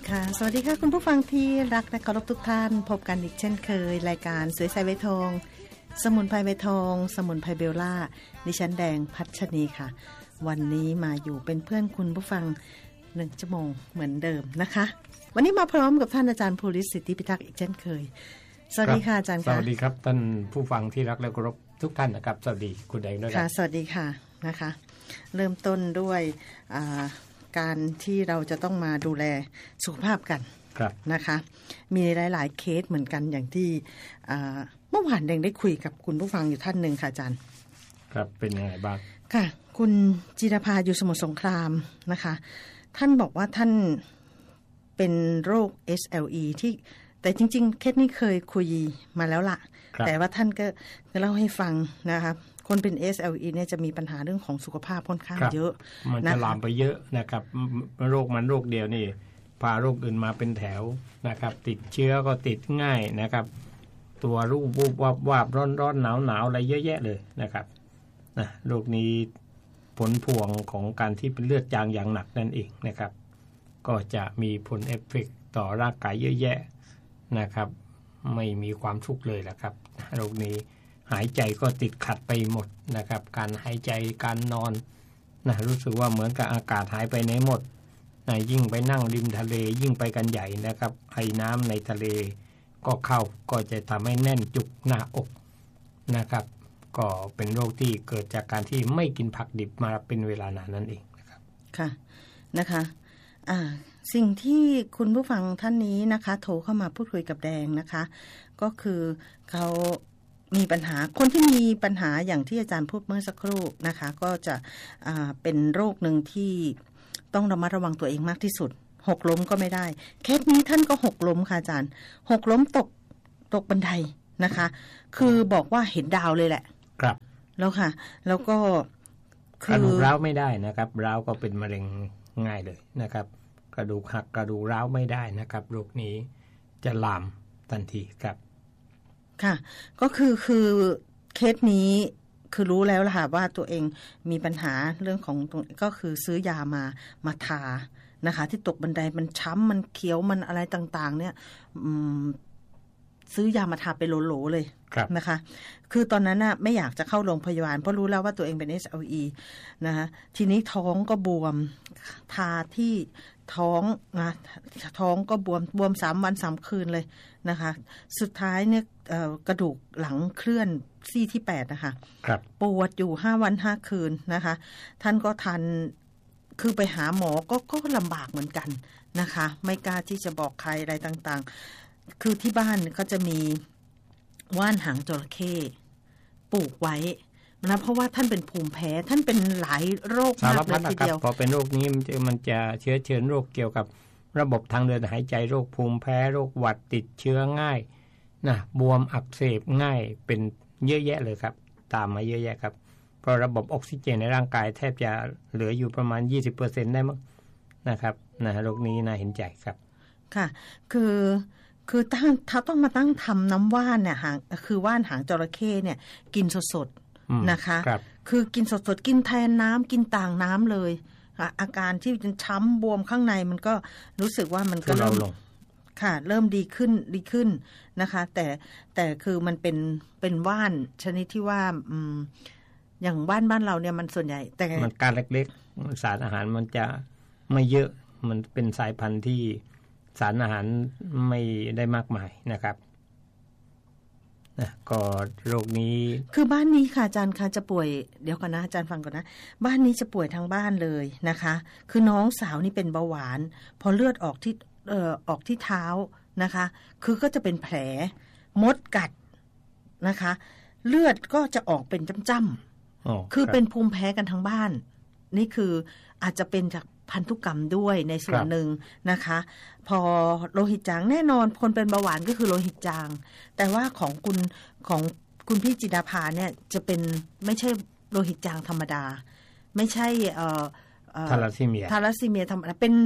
ค่ะสวัสดีค่ะคุณผู้ฟังที่รักและเคารพทุกท่านพบกันอีกเช่นเคยรายการสวยใสใบทองสมุนไพรใบทองสมุนไพรเบลล่าดิฉันแดงพัชนีค่ะวันนี้มาอยู่เป็นเพื่อนคุณผู้ฟัง1 ชั่วโมงเหมือนเดิมนะคะวันนี้มาพร้อมกับท่านอาจารย์ภูริศสิทธิพิทักษ์อีกเช่นเคยสวัสดีค่ะอาจารย์ค่ะสวัสดีครับท่านผู้ฟังที่รักและเคารพทุกท่านนะครับสวัสดีคุณแดงด้วยครับสวัสดีค่ะนะคะเริ่มต้นด้วยการที่เราจะต้องมาดูแลสุขภาพกันนะคะมีหลายๆเคสเหมือนกันอย่างที่เมื่อวานแดงได้คุยกับคุณผู้ฟังอยู่ท่านหนึ่งค่ะอาจารย์ครับเป็นยังไงบ้างค่ะคุณจิรภาอยู่สมุทรสงครามนะคะท่านบอกว่าท่านเป็นโรค SLE ที่แต่จริงๆเคสนี้เคยคุยมาแล้วล่ะแต่ว่าท่านก็เล่าให้ฟังนะคะคนเป็น SLE เนี่ยจะมีปัญหาเรื่องของสุขภาพค่อนข้างเยอะมันจะลามไปเยอะนะครับโรคมันโรคเดียวนี่พาโรคอื่นมาเป็นแถวนะครับติดเชื้อก็ติดง่ายนะครับตัวรูปวาบร้อนหนาวอะไรเยอะแยะเลยนะครับนะโรคนี้ผลพวงของการที่เป็นเลือดจางอย่างหนักนั่นเองนะครับก็จะมีผลเอฟเฟกต์ต่อร่างกายเยอะแยะนะครับไม่มีความสุขเลยแหละครับโรคนี้หายใจก็ติดขัดไปหมดนะครับการหายใจการนอนนะรู้สึกว่าเหมือนกับอากาศหายไปไหนหมดนะยิ่งไปนั่งริมทะเลยิ่งไปกันใหญ่นะครับไอน้ำในทะเลก็เข้าก็จะทำให้แน่นจุกหน้าอกนะครับก็เป็นโรคที่เกิดจากการที่ไม่กินผักดิบมาเป็นเวลานานนั่นเองนะครับค่ะนะคะสิ่งที่คุณผู้ฟังท่านนี้นะคะโทรเข้ามาพูดคุยกับแดงนะคะก็คือเขามีปัญหาคนที่มีปัญหาอย่างที่อาจารย์พูดเมื่อสักครู่นะคะก็จะเป็นโรคหนึ่งที่ต้องระมัดระวังตัวเองมากที่สุดหกล้มก็ไม่ได้เคสนี้ท่านก็หกล้มค่ะอาจารย์หกล้มตกบันไดนะคะคือบอกว่าเห็นดาวเลยแหละครับแล้วค่ะแล้วก็กระดูกร้าวไม่ได้นะครับร้าวก็เป็นมะเร็งง่ายเลยนะครับกระดูกหักกระดูกร้าวไม่ได้นะครับโรคนี้จะลามทันทีครับค่ะก็คือเคสนี้คือรู้แล้วล่ะค่ะว่าตัวเองมีปัญหาเรื่องของตรงก็คือซื้อยามาทานะคะที่ตกบันไดมันช้ำมันเขียวมันอะไรต่างๆเนี่ยซื้อยามาทาไปโหลๆเลยนะคะคือตอนนั้นน่ะไม่อยากจะเข้าโรงพยาบาลเพราะรู้แล้วว่าตัวเองเป็น SLE นะคะทีนี้ท้องก็บวมทาที่ท้องนะท้องก็บวม3 วัน 3 คืนเลยนะคะสุดท้ายเนี่ยกระดูกหลังเคลื่อนซี่ที่8นะคะปวดอยู่5 วัน 5 คืนนะคะท่านก็ทันคือไปหาหมอก็ลำบากเหมือนกันนะคะไม่กล้าที่จะบอกใครอะไรต่างๆคือที่บ้านก็จะมีว่านหางจระเข้ปลูกไว้นะเพราะว่าท่านเป็นภูมิแพ้ท่านเป็นหลายโรคมากเลยทีเดียวพอเป็นโรคนี้มันจะเชื้อโรคเกี่ยวกับระบบทางเดินหายใจโรคภูมิแพ้โรคหวัดติดเชื้อง่ายนะบวมอักเสบง่ายเป็นเยอะแยะเลยครับตามมาเยอะแยะครับเพราะระบบออกซิเจนในร่างกายแทบจะเหลืออยู่ประมาณ 20% ได้มั้งนะครับนะโรคนี้น่าเห็นใจครับค่ะคือถ้าต้องมาตั้งทำน้ำว่านเนี่ยคือว่านหางจระเข้เนี่ยกินสดๆนะคะคือกินสดๆกินแทนน้ำกินต่างน้ำเลยอาการที่มันช้ำบวมข้างในมันก็รู้สึกว่ามันก็เริ่มดีขึ้นนะคะแต่คือมันเป็นว่านชนิดที่ว่าอย่างบ้านเราเนี่ยมันส่วนใหญ่แต่มันการเล็กๆสารอาหารมันจะไม่เยอะมันเป็นสายพันธุ์ที่สารอาหารไม่ได้มากมายนะครับก็โรคนี้คือบ้านนี้ค่ะอาจารย์คะจะป่วยเดี๋ยวก่อนนะอาจารย์ฟังก่อนนะบ้านนี้จะป่วยทั้งบ้านเลยนะคะคือน้องสาวนี่เป็นเบาหวานพอเลือดออกที่เท้านะคะคือก็จะเป็นแผลมดกัดนะคะเลือดก็จะออกเป็นจ้ำๆคือเป็นภูมิแพ้กันทั้งบ้านนี่คืออาจจะเป็นจากพันธุกรรมด้วยในส่วนหนึ่งนะคะพอโลหิตจางแน่นอนคนเป็นเบาหวานก็คือโลหิตจางแต่ว่าของคุณพี่จิดาภาเนี่ยจะเป็นไม่ใช่โลหิตจางธรรมดาไม่ใช่ทาลัสซีเมียธรรมดาเป็น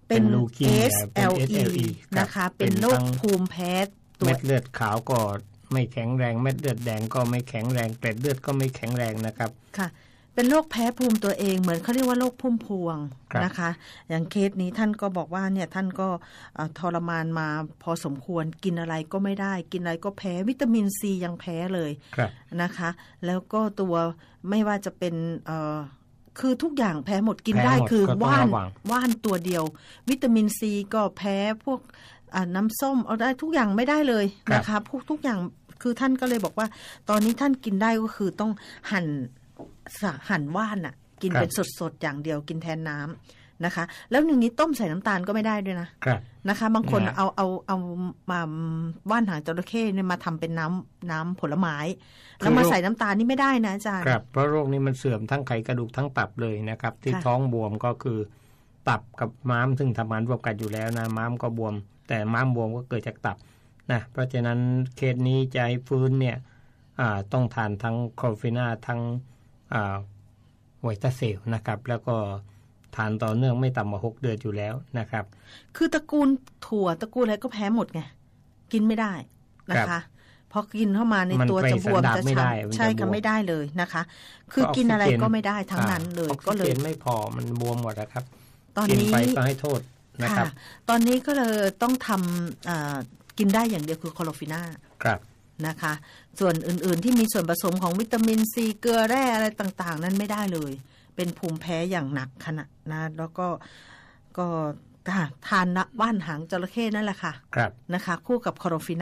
SLE นะคะเป็นโรคภูมิแพ้เม็ดเลือดขาวก็ไม่แข็งแรงเม็ดเลือดแดงก็ไม่แข็งแรงเกล็ดเลือดก็ไม่แข็งแรงนะครับค่ะเป็นโรคแพ้ภูมิตัวเองเหมือนเขาเรียกว่าโรคพุ่มพวงนะคะอย่างเคสนี้ท่านก็บอกว่าเนี่ยท่านก็ทรมานมาพอสมควรกินอะไรก็ไม่ได้กินอะไรก็แพ้วิตามินซียังแพ้เลยนะคะแล้วก็ตัวไม่ว่าจะเป็นคือทุกอย่างแพ้หมดกินได้คือว่านตัวเดียววิตามินซีก็แพ้พวกน้ำส้มเอาได้ทุกอย่างไม่ได้เลยนะคะพวกทุกอย่างคือท่านก็เลยบอกว่าตอนนี้ท่านกินได้ก็คือต้องหั่นว่านอ่ะกินเป็นสดๆอย่างเดียวกินแทนน้ำนะคะแล้วอย่างนี้ต้มใส่น้ำตาลก็ไม่ได้ด้วยนะนะคะบางคนเอามาว่านหางจระเข้เนี่ยมาทำเป็นน้ำผลไม้แล้วมาใส่น้ำตาลนี่ไม่ได้นะอาจารย์ครับเพราะโรคนี้มันเสื่อมทั้งไขกระดูกทั้งตับเลยนะครับที่ท้องบวมก็คือตับกับม้ามซึ่งทำงานร่วมกันอยู่แล้วนะม้ามก็บวมแต่ม้ามบวมก็เกิดจากตับนะเพราะฉะนั้นเคสนี้จะให้ฟื้นเนี่ยต้องทานทั้งคอร์ฟินาทั้งไวตาเซลนะครับแล้วก็ทานต่อเนื่องไม่ต่ำกว่า6 เดือนอยู่แล้วนะครับคือตระกูลถั่วตระกูลอะไรก็แพ้หมดไงกินไม่ได้นะคะพอกินเข้ามาในตัวจะบวมจะช้ำใช่ค่ะไม่ได้เลยนะคะคือกินอะไรก็ไม่ได้ทั้งนั้นเลยก็เลยไม่พอมันบวมหมดนะครับตอนนี้กินไปก็ให้โทษนะครับตอนนี้ก็เลยต้องทำกินได้อย่างเดียวคือคลอโรฟินานะคะส่วนอื่นๆที่มีส่วนผสมของวิตามินซีเกลือแร่อะไรต่างๆนั้นไม่ได้เลยเป็นภูมิแพ้อย่างหนักขนาดนะแล้วก็ทานว่านหางจระเข้นั่นแหละค่ะนะคะคู่กับคลอโรฟิ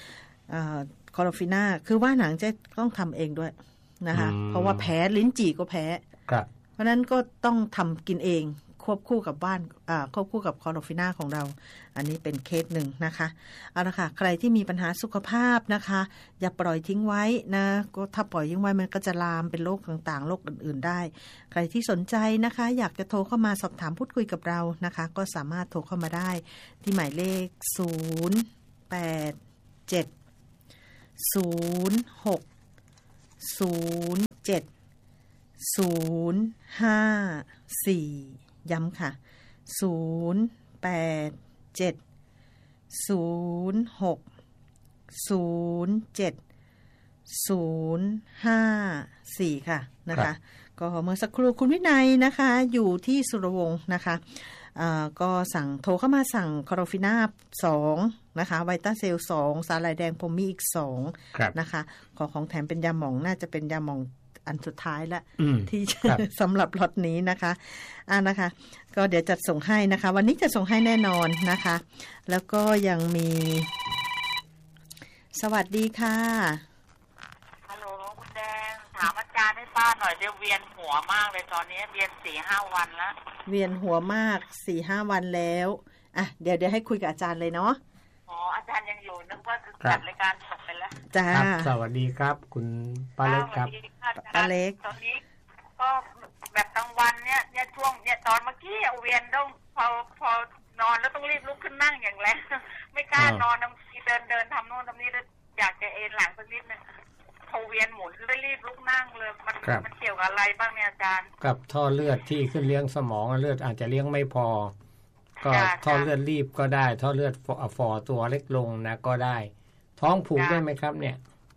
นาคือว่านหางจะต้องทำเองด้วยนะคะเพราะว่าแพ้ลิ้นจี่ก็แพ้เพราะนั้นก็ต้องทำกินเองควบคู่กับควบคู่กับคลอโรฟินาของเราอันนี้เป็นเคสหนึ่งนะคะเอาละค่ะใครที่มีปัญหาสุขภาพนะคะอย่าปล่อยทิ้งไว้นะก็ถ้าปล่อยทิ้งไว้มันก็จะลามเป็นโรคต่างๆโรคอื่นๆได้ใครที่สนใจนะคะอยากจะโทรเข้ามาสอบถามพูดคุยกับเรานะคะก็สามารถโทรเข้ามาได้ที่หมายเลข087060705ย้ำค่ะ087060705ค่ะก็เมื่อสักครู่คุณวินัยนะคะอยู่ที่สุรวงศ์นะคะก็โทรเข้ามาสั่งคลอโรฟินา2นะคะไวต้าเซล2สาหร่ายแดงพรมมีอีก2นะคะของแถมเป็นยาหม่องน่าจะเป็นยาหม่องอันสุดท้ายแล้วที่สำหรับล็อตนี้นะคะนะคะก็เดี๋ยวจัดส่งให้นะคะวันนี้จะส่งให้แน่นอนนะคะแล้วก็ยังมีสวัสดีค่ะฮัลโหลคุณแดงถามอาจารย์ให้ป้าหน่อยเดี๋ยวเวียนหัวมากเลยตอนนี้เวียน 4-5 วันแล้วเวียนหัวมาก 4-5 วันแล้วอ่ะเดี๋ยวให้คุยกับอาจารย์เลยเนาะอ๋ออาจารย์ยังอยู่นึกว่าจัดรายการจบไปแล้วจ้าสวัสดีครับคุณป้าเล็กครับป้าเล็กตอนนี้ก็แบบกลางวันเนี่ยช่วงเนี่ยตอนเมื่อกี้เวียนต้องพอนอนแล้วต้องรีบลุกขึ้นนั่งอย่างแรงไม่กล้านอนบางทีเดินทำโน่นทำนี่แล้วอยากจะเอนหลังสักนิดนึงพอเวียนหมุนแล้วรีบลุกนั่งเลยมันเกี่ยวกับอะไรบ้างเนี่ยอาจารย์กับท่อเลือดที่ขึ้นเลี้ยงสมองเลือดอาจจะเลี้ยงไม่พอก็ท่อเลือดรีบก็ได้ท่อเลือดฝ่อตัวเล็กลงนะก็ได้ท้องผูกได้ไหมครับเนี่ย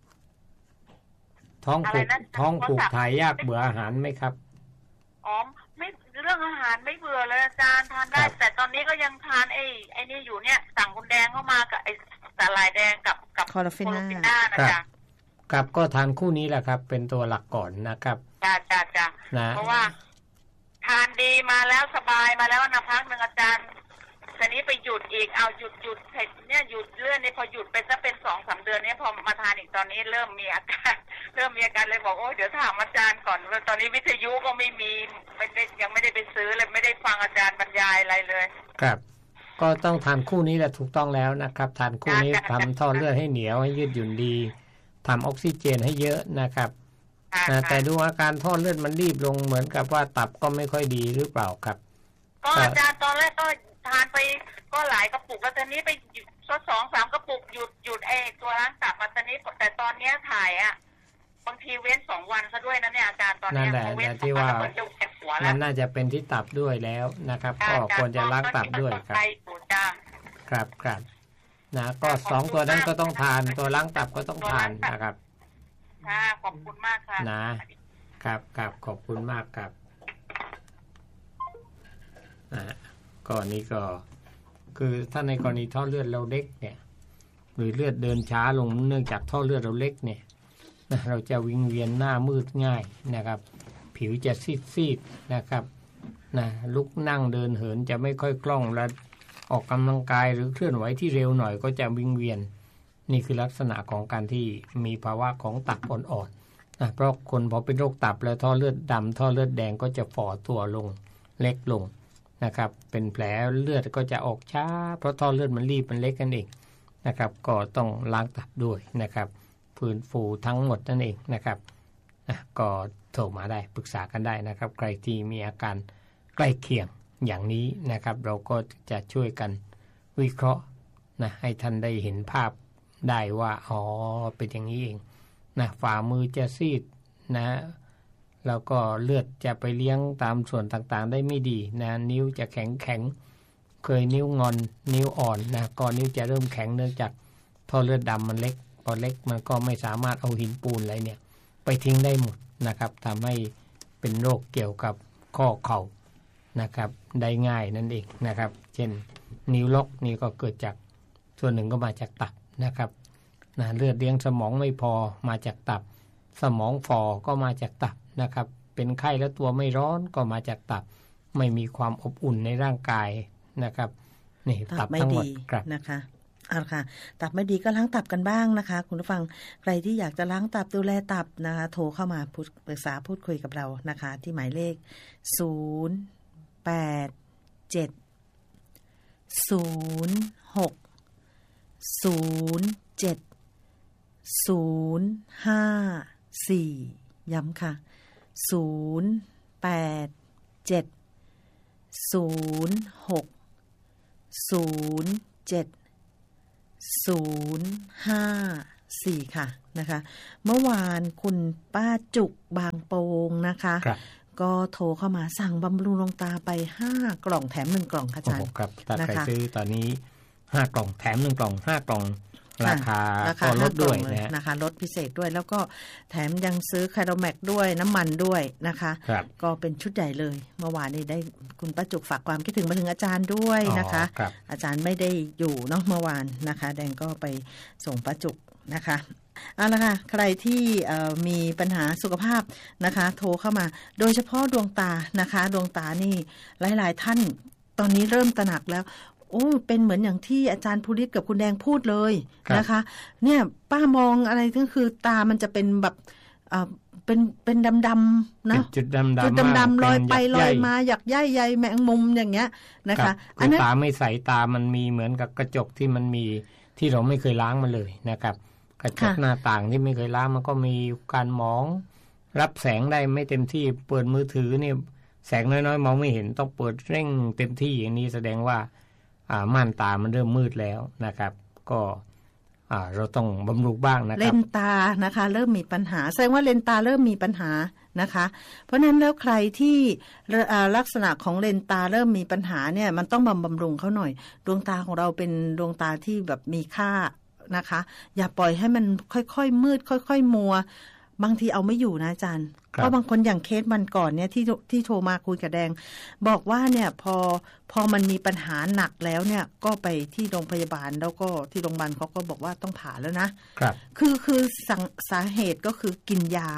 ท้องผูกถ่ายยากเบื่ออาหารไหมครับอ๋อไม่เรื่องอาหารไม่เบื่อเลยอาจารย์ทานได้แต่ตอนนี้ก็ยังทานไอ้นี่อยู่เนี่ยสั่งคุณแดงเข้ามากับไอ้สาหร่ายแดงกับคลอโรฟินานะจ๊ะครับก็ทานคู่นี้แหละครับเป็นตัวหลักก่อนนะครับจ้าเพราะว่าทานดีมาแล้วสบายมาแล้วนะพักนึงอาจารย์ทีนี้ไปหยุดอีกเอาหยุดเผ็ดเนี่ยหยุดเลื่อนนี่พอหยุดไปจะเป็น 2-3 เดือนนี้พอมาทานอีกตอนนี้เริ่มมีอาการเลยบอกโอ้เดี๋ยวถามอาจารย์ก่อนตอนนี้วิทยุก็ไม่มียังไม่ได้ไปซื้อเลยไม่ได้ฟังอาจารย์บรรยายอะไรเลยครับก็ต้องทานคู่นี้แหละถูกต้องแล้วนะครับทานคู่นี้ทำท่อเลือดให้เหนียวให้ยืดหยุ่นดีทำออกซิเจนให้เยอะนะครับแต่ดูอาการท่อเลือดมันรีบลงเหมือนกับว่าตับก็ไม่ค่อยดีหรือเปล่าครับก็อาจารย์ตอนแรกก็ทานไปก็หลายกระปุกแล้วตอนนี้ไป2-3 กระปุกหยุดตัวล้างตับตอนนี้แต่ตอนนี้ถ่ายบางทีเว้น2 วันซะด้วยนะเนี่ยอาจารย์ตอนนี้เว้นที่ว่ามันน่าจะเป็นที่ตับด้วยแล้วนะครับก็ควรจะล้างตับด้วยครับนะก็2ตัวนั้นก็ต้องทานตัวล้างตับก็ต้องทานนะครับขอบคุณมากค่ะนะครับขอบคุณมากครับก็นี้ก็คือถ้าในกรณีท่อเลือดเราเล็กเนี่ยหรือเลือดเดินช้าลงเนื่องจากท่อเลือดเราเล็กเนี่ยเราจะวิงเวียนหน้ามืดง่ายนะครับผิวจะซีดๆนะครับลุกนั่งเดินเหินจะไม่ค่อยคล่องและออกกำลังกายหรือเคลื่อนไหวที่เร็วหน่อยก็จะวิงเวียนนี่คือลักษณะของการที่มีภาวะของตับอ่อนๆเพราะคนพอเป็นโรคตับแล้วท่อเลือดดำท่อเลือดแดงก็จะฝ่อตัวลงเล็กลงนะครับเป็นแผลเลือดก็จะออกช้าเพราะท่อเลือดมันรีบมันเล็กกันเองนะครับก็ต้องล้างตับด้วยนะครับฟื้นฟูทั้งหมดนั่นเองนะครับก็โทรมาได้ปรึกษากันได้นะครับใครที่มีอาการใกล้เคียงอย่างนี้นะครับเราก็จะช่วยกันวิเคราะห์ให้ท่านได้เห็นภาพได้ว่าอ๋อเป็นอย่างนี้เองฝ่ามือจะซีดแล้วก็เลือดจะไปเลี้ยงตามส่วนต่างๆได้ไม่ดีนิ้วจะแข็งเคยนิ้วงอนนิ้วอ่อนก็นิ้วจะเริ่มแข็งเนื่องจากท่อเลือดดำมันเล็กพอเล็กมันก็ไม่สามารถเอาหินปูนอะไรเนี่ยไปทิ้งได้หมดนะครับทำให้เป็นโรคเกี่ยวกับข้อเข่านะครับได้ง่ายนั่นเองนะครับเช่นนิ้วล็อกนี่ก็เกิดจากส่วนหนึ่งก็มาจากตับนะครับเลือดเลี้ยงสมองไม่พอมาจากตับสมองฝ่อก็มาจากตับนะครับเป็นไข้แล้วตัวไม่ร้อนก็มาจากตับไม่มีความอบอุ่นในร่างกายนะครับนี่ตับทั้งหมดนะคะเอาค่ะตับไม่ดีก็ล้างตับกันบ้างนะคะคุณผู้ฟังใครที่อยากจะล้างตับดูแลตับนะคะโทรเข้ามาปรึกษาพูดคุยกับเรานะคะที่หมายเลข087060705ย้ำค่ะ087060705ค่ะเมื่อวานคุณป้าจุกบางโปงนะคะก็โทรเข้ามาสั่งบำรุงดวงตาไป5กล่องแถม1กล่องค่ะอาจารย์ครับถ้าใครซื้อตอนนี้5กล่องแถม1กล่อง5กล่องราคาก็ลดด้วยนะคะลดพิเศษด้วยแล้วก็แถมยังซื้อไคโรแมกด้วยน้ำมันด้วยนะคะก็เป็นชุดใหญ่เลยเมื่อวานนี้ได้คุณป้าจุกฝากความคิดถึงมาถึงอาจารย์ด้วยนะคะอาจารย์ไม่ได้อยู่เนาะเมื่อวานนะคะแดงก็ไปส่งป้าจุกนะคะเอาละค่ะใครที่มีปัญหาสุขภาพนะคะโทรเข้ามาโดยเฉพาะดวงตานะคะดวงตานี่หลายๆท่านตอนนี้เริ่มตระหนักแล้วโอ้เป็นเหมือนอย่างที่อาจารย์ภูริศกับคุณแดงพูดเลยนะคะเนี่ยป้ามองอะไรก็คือตามันจะเป็นแบบเป็นดำๆนะจุดดำๆลอยไปลอยมาหยักใยแมงมุมอย่างเงี้ยนะคะอันนั้นตาไม่ใสตามันมีเหมือนกับกระจกที่มันมีที่เราไม่เคยล้างมันเลยนะครับกระจกหน้าต่างที่ไม่เคยล้างมันก็มีการมองรับแสงได้ไม่เต็มที่เปิดมือถือนี่แสงน้อยๆมองไม่เห็นต้องเปิดเร่งเต็มที่อย่างนี้แสดงว่าม่านตามันเริ่มมืดแล้วนะครับก็เราต้องบำรุงบ้างนะครับเลนตานะคะเริ่มมีปัญหาแสดงว่าเลนตาเริ่มมีปัญหานะคะเพราะนั้นแล้วใครที่ลักษณะของเลนตาเริ่มมีปัญหาเนี่ยมันต้องบำรุงเขาหน่อยดวงตาของเราเป็นดวงตาที่แบบมีค่านะคะอย่าปล่อยให้มันค่อยๆมืดค่อยๆมัวบางทีเอาไม่อยู่นะอาจารย์เพราะบางคนอย่างเคสมันก่อนเนี่ยที่โทรมาคุยกับแดงบอกว่าเนี่ยพอมันมีปัญหาหนักแล้วเนี่ยก็ไปที่โรงพยาบาลแล้วก็ที่โรงพยาบาลเขาก็บอกว่าต้องผ่าแล้วนะครับคือสาเหตุก็คือกินยา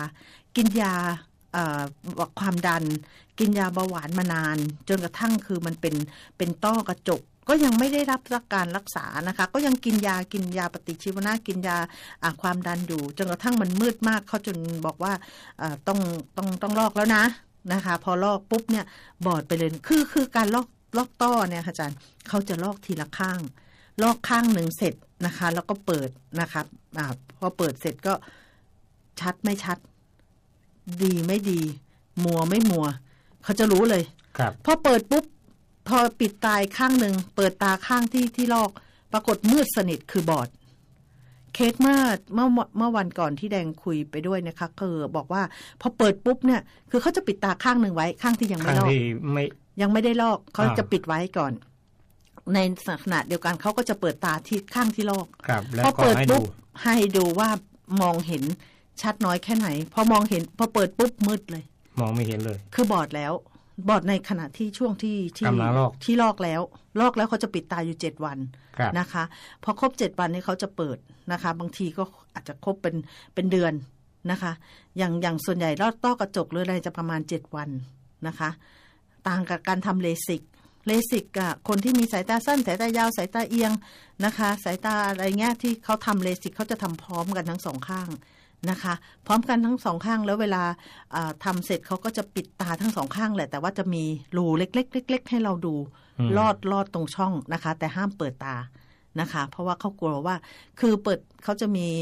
ความดันกินยาเบาหวานมานานจนกระทั่งคือมันเป็นต้อกระจกก็ยังไม่ได้รับการรักษานะคะก็ยังกินยาปฏิชีวนะกินยาความดันอยู่จนกระทั่งมันมืดมากเขาจนบอกว่าต้องลอกแล้วนะคะพอลอกปุ๊บเนี่ยบอดไปเลยคือการลอกต้อเนี่ยอาจารย์เขาจะลอกทีละข้างลอกข้างหนึ่งเสร็จนะคะแล้วก็เปิดนะคะพอเปิดเสร็จก็ชัดไม่ชัดดีไม่ดีมัวไม่มัวเขาจะรู้เลยพอเปิดปุ๊บพอปิดตาข้างหนึ่งเปิดตาข้างที่ลอกปรากฏมืดสนิทคือบอดเคสเมื่อวันก่อนที่แดงคุยไปด้วยนะคะคือบอกว่าพอเปิดปุ๊บเนี่ยคือเขาจะปิดตาข้างหนึ่งไว้ข้างที่ยังไม่ลอกยังไม่ได้ลอกเขาจะปิดไว้ก่อนในขณะเดียวกันเขาก็จะเปิดตาที่ข้างที่ลอกพอเปิดปุ๊บให้ดูว่ามองเห็นชัดน้อยแค่ไหนพอมองเห็นพอเปิดปุ๊บมืดเลยมองไม่เห็นเลยคือบอดแล้วบอดในขณะที่ช่วงที่กำลังลอกแล้วเขาจะปิดตาอยู่7วันนะคะพอครบ7วันนี้เขาจะเปิดนะคะบางทีก็อาจจะครบเป็นเดือนนะคะอย่างส่วนใหญ่ต้อกระจกหรืออะไรจะประมาณ7วันนะคะต่างกับการทำเลสิกกับคนที่มีสายตาสั้นสายตายาวสายตาเอียงนะคะสายตาอะไรเงี้ยที่เขาทำเลสิกเขาจะทำพร้อมกันทั้งสองข้างนะคะพร้อมกันทั้งสองข้างแล้วเวลาทำเสร็จเขาก็จะปิดตาทั้งสองข้างแหละแต่ว่าจะมีรูเล็กๆให้เราดูลอดตรงช่องนะคะแต่ห้ามเปิดตานะคะเพราะว่าเขากลัวว่าคือเปิดเขาจะมี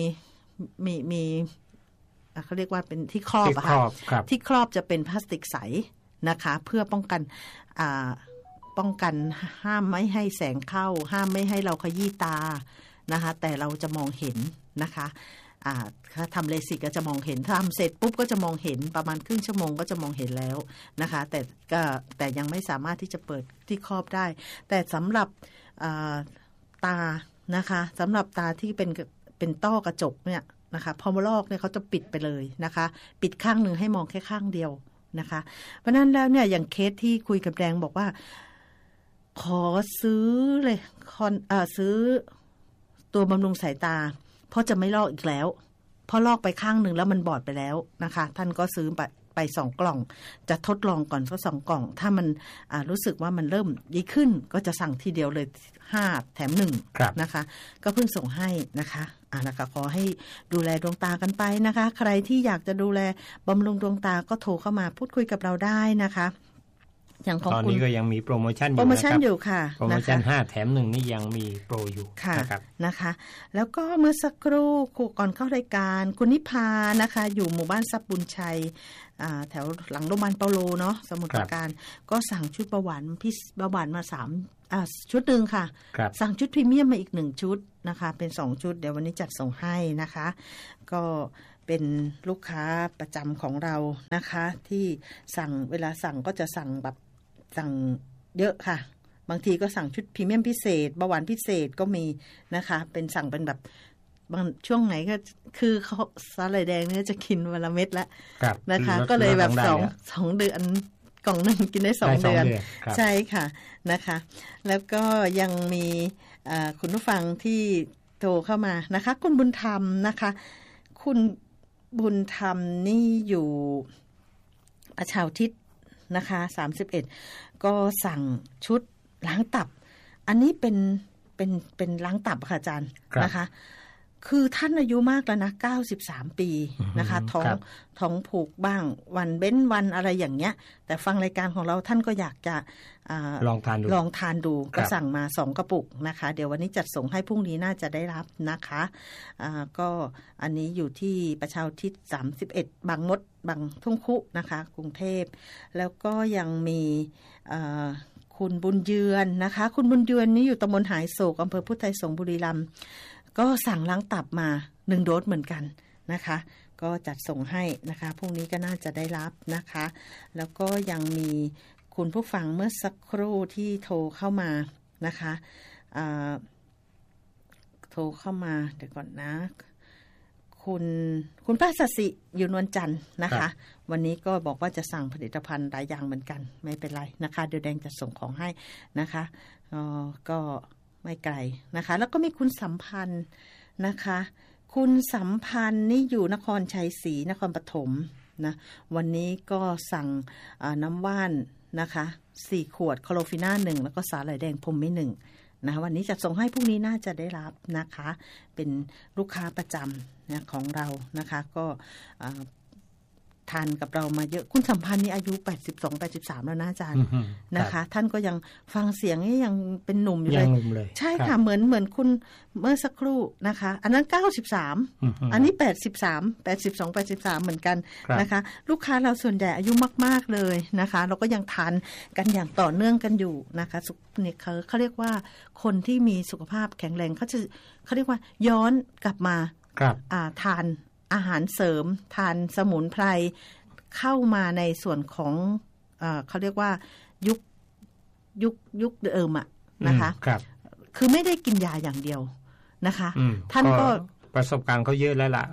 เขาเรียกว่าเป็นที่ครอบอะค่ะที่ครอบจะเป็นพลาสติกใสนะคะเพื่อป้องกันห้ามไม่ให้แสงเข้าห้ามไม่ให้เราขยี้ตานะคะแต่เราจะมองเห็นนะคะถ้าทำเลสิกก็จะมองเห็นทำเสร็จปุ๊บก็จะมองเห็นประมาณครึ่งชั่วโมงก็จะมองเห็นแล้วนะคะแต่ยังไม่สามารถที่จะเปิดที่ครอบได้แต่สำหรับตานะคะสำหรับตาที่เป็นต้อกระจกเนี่ยนะคะพอมาลอกเนี่ยเขาจะปิดไปเลยนะคะปิดข้างหนึ่งให้มองแค่ข้างเดียวนะคะเพราะนั้นแล้วเนี่ยอย่างเคสที่คุยกับแดงบอกว่าขอซื้อเลยซื้อตัวบำรุงสายตาเพราะจะไม่ลอกอีกแล้วเพราะลอกไปข้างหนึ่งแล้วมันบอดไปแล้วนะคะท่านก็ซื้อไป2 กล่องจะทดลองก่อนก็2 กล่องถ้ามันรู้สึกว่ามันเริ่มดีขึ้นก็จะสั่งทีเดียวเลย5 แถม 1นะคะก็เพิ่งส่งให้นะคะนะคะขอให้ดูแลดวงตากันไปนะคะใครที่อยากจะดูแลบำรุงดวงตาก็โทรเข้ามาพูดคุยกับเราได้นะคะอย่างของตอนนี้ก็ยังมีโปรโมชั่นอยู่ค่ะโปรโมชั่น5 แถม 1นี่ยังมีโปรอยู่นะครับนะคะแล้วก็เมื่อสักครู่ก่อนเข้ารายการคุณนิพานะคะอยู่หมู่บ้านทรัพย์บุญชัยแถวหลังโรงพยาบาลเปาโลเนาะสมุทรปราการก็สั่งชุดเบาหวานมา3ชุดนึงค่ะสั่งชุดพรีเมียมมาอีก1ชุดนะคะเป็น2ชุดเดี๋ยววันนี้จัดส่งให้นะคะก็เป็นลูกค้าประจำของเรานะคะที่สั่งเวลาสั่งก็จะสั่งแบบสั่งเยอะค่ะบางทีก็สั่งชุดพรีเมียมพิเศษเบาหวานพิเศษก็มีนะคะเป็นสั่งเป็นแบบบางช่วงไหนก็คือเขาสาหร่ายแดงเนี่ยจะกินวันละเม็ดแล้วนะคะก็เลยแบบ2 เดือนกล่องนึงกินได้2 เดือนใช่ค่ะนะคะแล้วก็ยังมีคุณผู้ฟังที่โทรเข้ามานะคะคุณบุญธรรมนะคะคุณบุญธรรมนี่อยู่ประชาทิศนะคะ31ก็สั่งชุดล้างตับอันนี้เป็นล้างตับค่ะอาจารย์นะคะคือท่านอายุมากแล้วนะ93 ปีนะคะท้องผูกบ้างวันเบ้นวันอะไรอย่างเงี้ยแต่ฟังรายการของเราท่านก็อยากจะลองทานดูก็สั่งมา2 กระปุกนะคะเดี๋ยววันนี้จัดส่งให้พรุ่งนี้น่าจะได้รับนะคะก็อันนี้อยู่ที่ประชาทิศ31บางมดบางทุ่งคุนะคะกรุงเทพแล้วก็ยังมีคุณบุญเยือนนะคะคุณบุญเยือนนี่อยู่ตำบลหายโศกอำเภอพุทธไทยสงฆ์บุรีรัมย์ก็สั่งล้างตับมา1 โดสเหมือนกันนะคะก็จัดส่งให้นะคะพรุ่งนี้ก็น่าจะได้รับนะคะแล้วก็ยังมีคุณผู้ฟังเมื่อสักครู่ที่โทรเข้ามานะคะโทรเข้ามาเดี๋ยวก่อนนะคุณป้าสัสิอยู่นวลจันทร์นะคะวันนี้ก็บอกว่าจะสั่งผลิตภัณฑ์หลายอย่างเหมือนกันไม่เป็นไรนะคะเดี๋ยวแดงจะส่งของให้นะคะก็ไม่ไกลนะคะแล้วก็มีคุณสัมพันธ์นะคะคุณสัมพันธ์นี่อยู่นครชัยศรีนครปฐมนะวันนี้ก็สั่งน้ำว่านนะคะ4 ขวดคลอโรฟิน่า1แล้วก็สาหร่ายแดงพรมไม่1นะวันนี้จะส่งให้พรุ่งนี้น่าจะได้รับนะคะเป็นลูกค้าประจำนะของเรานะคะก็ทานกับเรามาเยอะคุณสัมพันธ์นี่อายุ82-83แล้วนะอาจารย์นะคะท่านก็ยังฟังเสียงยังเป็นหนุ่มอยู่เลยใช่ค่ะเหมือนคุณเมื่อสักครู่นะคะอันนั้น93อันนี้82-83เหมือนกันนะคะลูกค้าเราส่วนใหญ่อายุมากๆเลยนะคะเราก็ยังทานกันอย่างต่อเนื่องกันอยู่นะคะเนี่ยเขาเรียกว่าคนที่มีสุขภาพแข็งแรงเขาเรียกว่าย้อนกลับมาทานอาหารเสริมทานสมุนไพรเข้ามาในส่วนของเขาเรียกว่ายุคเดิมอะนะคะคือไม่ได้กินยาอย่างเดียวนะคะท่านก็ประสบการณ์เขาเยอะแล้วล่ะ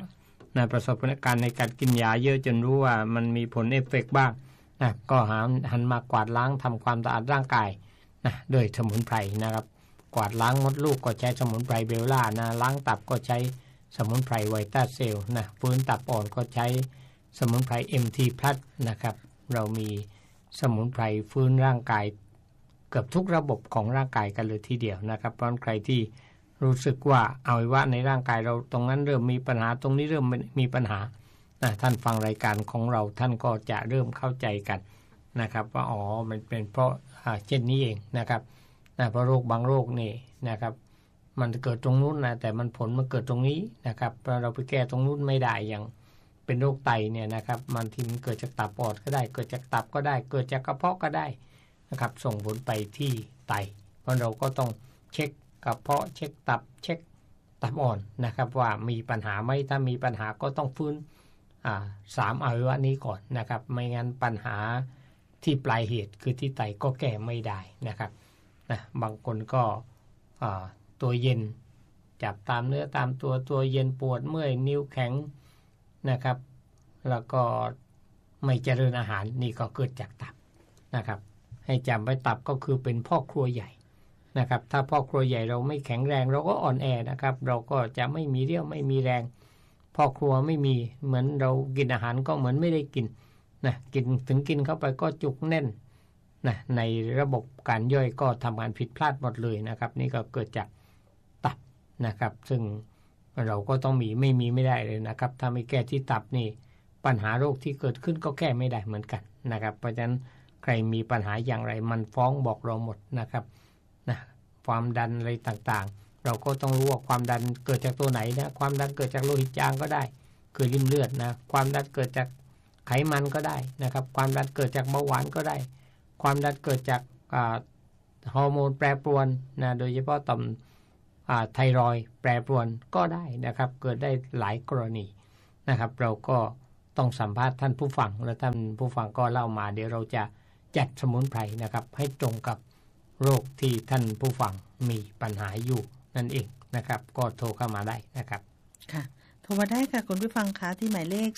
นะประสบการณ์ในการกินยาเยอะจนรู้ว่ามันมีผลเอฟเฟกต์บ้างนะก็หันมากวาดล้างทำความสะอาดร่างกายนะด้วยสมุนไพรนะครับกวาดล้างมดลูกก็ใช้สมุนไพรเบลล่านะล้างตับก็ใช้สมุนไพรไวต้าเซลนะฟื้นตับอ่อนก็ใช้สมุนไพร MT+ นะครับเรามีสมุนไพรฟื้นร่างกายเกือบทุกระบบของร่างกายกันเลยทีเดียวนะครับเพราะใครที่รู้สึกว่าอวัยวะในร่างกายเราตรงนั้นเริ่มมีปัญหาตรงนี้เริ่มมีปัญหาท่านฟังรายการของเราท่านก็จะเริ่มเข้าใจกันนะครับว่าอ๋อมันเป็นเพราะเช่นนี้เองนะครับเพราะโรคบางโรคนี่นะครับมันเกิดตรงนู้นนะแต่มันผลมันเกิดตรงนี้นะครับเราไปแก้ตรงนู้นไม่ได้อย่างเป็นโรคไตเนี่ยนะครับมันที่มันเกิดจากตับอ่อนก็ได้เกิดจากตับก็ได้เกิดจากกระเพาะก็ได้นะครับส่งผลไปที่ไตเพราะเราก็ต้องเช็คกระเพาะเช็คตับเช็คตับอ่อนนะครับว่ามีปัญหาไหมถ้ามีปัญหาก็ต้องฟื้น3อวัยวะนี้ก่อนนะครับไม่งั้นปัญหาที่ปลายเหตุคือที่ไตก็แก้ไม่ได้นะครับนะบางคนก็ตัวเย็นจับตามเนื้อตามตัวเย็นปวดเมื่อยนิ้วแข็งนะครับแล้วก็ไม่เจริญอาหารนี่ก็เกิดจากตับนะครับให้จำไว้ตับก็คือเป็นพ่อครัวใหญ่นะครับถ้าพ่อครัวใหญ่เราไม่แข็งแรงเราก็อ่อนแอนะครับเราก็จะไม่มีเรี่ยวไม่มีแรงพ่อครัวไม่มีเหมือนเรากินอาหารก็เหมือนไม่ได้กินนะกินถึงกินเข้าไปก็จุกแน่นนะในระบบการย่อยก็ทำงานผิดพลาดหมดเลยนะครับนี่ก็เกิดจากตับนะครับซึ่งเราก็ต้องไม่ได้เลยนะครับถ้าไม่แก้ที่ตับนี่ปัญหาโรคที่เกิดขึ้นก็แก้ไม่ได้เหมือนกันนะครับเพราะฉะนั้นใครมีปัญหาอย่างไรมันฟ้องบอกเราหมดนะครับนะความดันอะไรต่างๆเราก็ต้องรู้ว่าความดันเกิดจากตัวไหนนะความดันเกิดจากโลหิตจางก็ได้คือริ่มเลือดนะความดันเกิดจากไขมันก็ได้นะครับความดันเกิดจากเบาหวานก็ได้ความดันเกิดจากฮอร์โมนแปรปรวนนะโดยเฉพาะต่อมไทรอยด์แปรปรวนก็ได้นะครับเกิดได้หลายกรณีนะครับเราก็ต้องสัมภาษณ์ท่านผู้ฟังและท่านผู้ฟังก็เล่ามาเดี๋ยวเราจะจัดสมุนไพรนะครับให้ตรงกับโรคที่ท่านผู้ฟังมีปัญหาอยู่นั่นเองนะครับก็โทรเข้ามาได้นะครับค่ะโทรมาได้ค่ะคุณผู้ฟังคะที่หมายเลข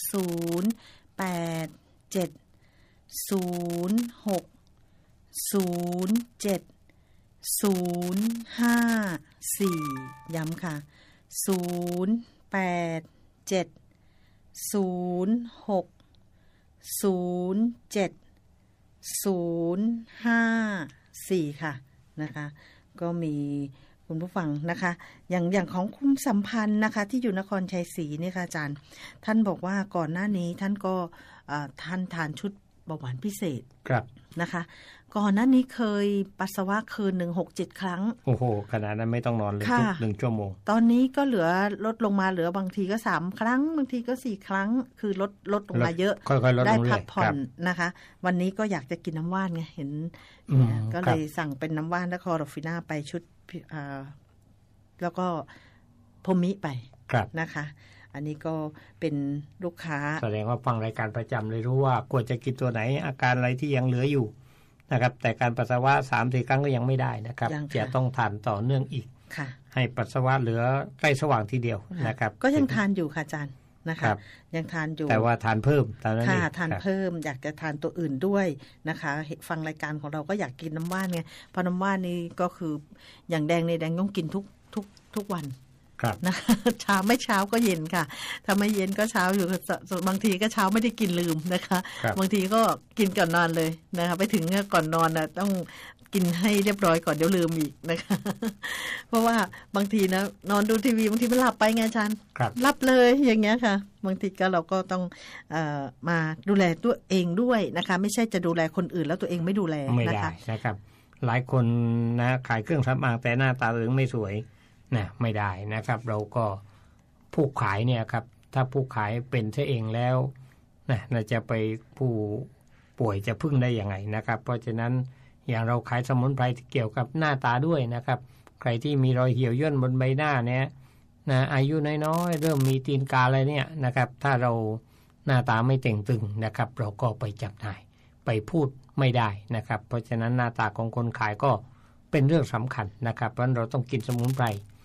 0870607054ย้ำค่ะ0870607054ค่ะนะคะก็มีคุณผู้ฟังนะคะอย่างของคุณสัมพันธ์นะคะที่อยู่นครชัยศรีนี่ค่ะอาจารย์ท่านบอกว่าก่อนหน้านี้ท่านก็ท่านทานชุดเบาหวานพิเศษครับนะคะก่อนหน้านี้เคยปัสสาวะคืน 1-6-7 ครั้งโอ้โหขนาดนั้นไม่ต้องนอนเลยทุก1ชั่วโมงตอนนี้ก็เหลือลดลงมาเหลือบางทีก็3ครั้งบางทีก็4ครั้งคือลดลงมาเยอะได้พักผ่อนนะคะวันนี้ก็อยากจะกินน้ำว่านไงเห็นก็เลยสั่งเป็นน้ำว่านและคอโรฟิน่าไปชุดแล้วก็โพมิไปนะคะอันนี้ก็เป็นลูกค้าแสดงว่าฟังรายการประจำเลยรู้ว่าควรจะกินตัวไหนอาการอะไรที่ยังเหลืออยู่นะครับแต่การปัสสาวะ 3-4 ครั้งก็ยังไม่ได้นะครับจะต้องทานต่อเนื่องอีกให้ปัสสาวะเหลือใกล้สว่างทีเดียวนะครับก็ยังทานอยู่ค่ะอาจารย์นะคะยังทานอยู่แต่ว่าทานเพิ่มตอนนั้นค่ะทานเพิ่มอยากจะทานตัวอื่นด้วยนะคะฟังรายการของเราก็อยากกินน้ำว่านไงเพราะน้ำว่านนี่ก็คืออย่างแดงในแดงต้องกินทุกวันนะเช้าไม่เช้าก็เย็นค่ะถ้าไม่เย็นก็เช้าอยู่บางทีก็เช้าไม่ได้กินลืมนะคะบางทีก็กินก่อนนอนเลยนะคะไปถึงก่อนนอนนะต้องกินให้เรียบร้อยก่อนเดี๋ยวลืมอีกนะคะเพราะว่าบางทีนะนอนดูทีวีบางทีมันหลับไปไงอาจารย์หลับเลยอย่างเงี้ยค่ะบางทีก็เราก็ต้องมาดูแลตัวเองด้วยนะคะไม่ใช่จะดูแลคนอื่นแล้วตัวเองไม่ดูแลนะคะนะครับหลายคนนะขายเครื่องสำอางแต่หน้าตาตัวเองไม่สวยนะไม่ได้นะครับเราก็ผู้ขายเนี่ยครับถ้าผู้ขายเป็นซะเองแล้วนะจะไปผู้ป่วยจะพึ่งได้ยังไงนะครับเพราะฉะนั้นอย่างเราขายสมุนไพรที่เกี่ยวกับหน้าตาด้วยนะครับใครที่มีรอยเหี่ยวย่นบนใบหน้าเนี่ยนะอายุน้อยๆเริ่มมีตีนกาอะไรเนี่ยนะครับถ้าเราหน้าตาไม่เต่งตึงนะครับเราก็ไปจับได้ไปพูดไม่ได้นะครับเพราะฉะนั้นหน้าตาของคนขายก็เป็นเรื่องสำคัญนะครับเพราะเราต้องกินสมุนไพร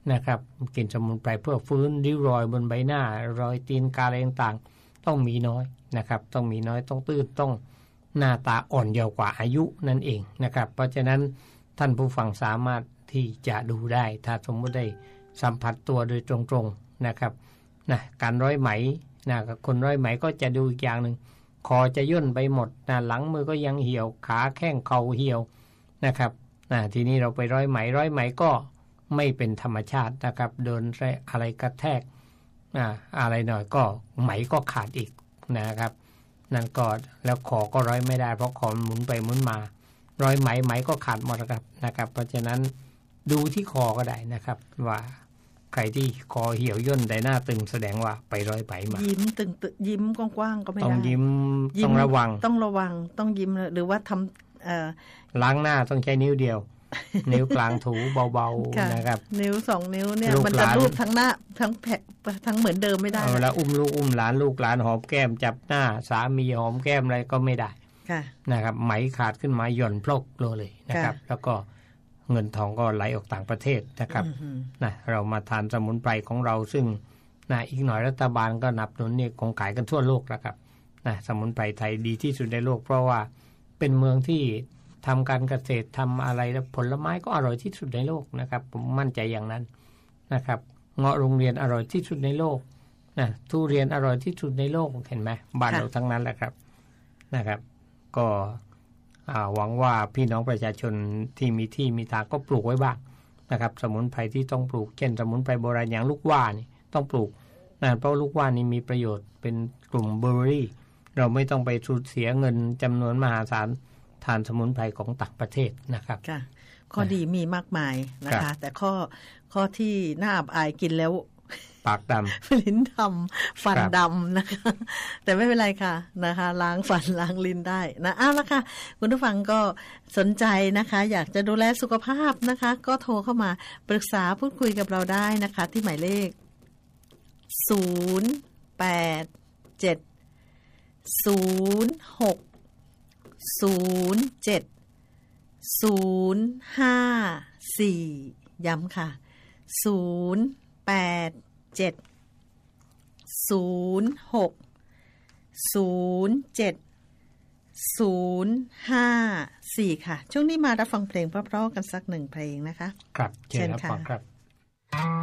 นะครับกินสมุนไพรเพื่อฟื้นริ้วรอยบนใบหน้ารอยตีนกาอะไรต่างๆต้องมีน้อยนะครับต้องมีน้อยต้องตื้นต้องหน้าตาอ่อนเยาว์กว่าอายุนั่นเองนะครับเพราะฉะนั้นท่านผู้ฟังสามารถที่จะดูได้ถ้าสมมติได้สัมผัสตัวโดยตรงๆนะครับนะการร้อยไหมนะคนร้อยไหมก็จะดูอีกอย่างหนึ่งคอจะย่นไปหมดนะหลังมือก็ยังเหี่ยวขาแข้งเข่าเหี่ยวนะครับทีนี้เราไปร้อยไหมก็ไม่เป็นธรรมชาตินะครับโดนอะไรกระแทกอะไรหน่อยก็ไหมก็ขาดอีกนะครับนั่นก็แล้วคอก็ร้อยไม่ได้เพราะคอหมุนไปหมุนมาร้อยไหมก็ขาดหมดนะครับเพราะฉะนั้นดูที่คอก็ได้นะครับว่าใครที่คอเหี่ยวย่นแต่หน้าตึงแสดงว่าไปร้อยไหมมายิ้มตึงยิ้มกว้างๆก็ไม่ได้ต้องยิ้มต้องระวังต้องยิ้มหรือว่าทำล้างหน้าต้องใช้นิ้วเดียว นิ้วกลางถูเบาๆนะครับนิ้ว2นิ้วเนี่ยมันจะรูปทั้งหน้าทั้งเหมือนเดิมไม่ได้แล้วอุ้มลูกอุ้มหลานลูกหลานหอมแก้มจับหน้าสามีหอมแก้มอะไรก็ไม่ได้นะครับไหมขาดขึ้นมาหย่อนพลกเลยนะครับแล้วก็เงินทองก็ไหลออกต่างประเทศนะครับนะเรามาทานสมุนไพรของเราซึ่งนะอีกหน่อยรัฐบาลก็นับหนุนเนี่ยคงขายกันทั่วโลกแล้วครับนะสมุนไพรไทยดีที่สุดในโลกเพราะว่าเป็นเมืองที่ทำการเกษตรทำอะไรแล้วผลไม้ก็อร่อยที่สุดในโลกนะครับผมมั่นใจอย่างนั้นนะครับเงาะโรงเรียนอร่อยที่สุดในโลกนะทุเรียนอร่อยที่สุดในโลกเห็นไหมบ้านเราทั้งนั้นแหละครับนะครับก็หวังว่าพี่น้องประชาชนที่มีที่มีทางก็ปลูกไว้บ้างนะครับสมุนไพรที่ต้องปลูกเช่นสมุนไพรโบราณอย่างลูกว่านี่ต้องปลูกนะเพราะลูกว่านี่มีประโยชน์เป็นกลุ่มเบอร์รี่เราไม่ต้องไปสูญเสียเงินจำนวนมหาศาลทานสมุนไพรของต่างประเทศนะครับค่ะข้อดีมีมากมายนะคะแต่ข้อที่น่าอับอายกินแล้วปากดำลิ้นดำฟันดำนะคะแต่ไม่เป็นไรค่ะนะคะล้างฟันล้างลิ้นได้นะละค่ะคุณผู้ฟังก็สนใจนะคะอยากจะดูแลสุขภาพนะคะก็โทรเข้ามาปรึกษาพูดคุยกับเราได้นะคะที่หมายเลข087060754ย้ำค่ะ087060754ค่ะช่วงนี้มารับฟังเพลงเพราะๆกันสัก1เพลงนะคะครับเชิญครับ